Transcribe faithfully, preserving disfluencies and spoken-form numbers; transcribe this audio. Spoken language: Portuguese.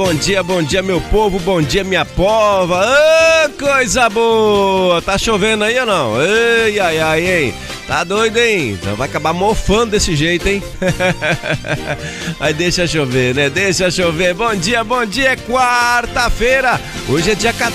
Bom dia, bom dia, meu povo, bom dia, minha pova. Ô, coisa boa! Tá chovendo aí ou não? Ai, ai, ai, hein? Tá doido, hein? Então vai acabar mofando desse jeito, hein? Aí deixa chover, né? Deixa chover. Bom dia, bom dia, é quarta-feira. Hoje é dia quatorze.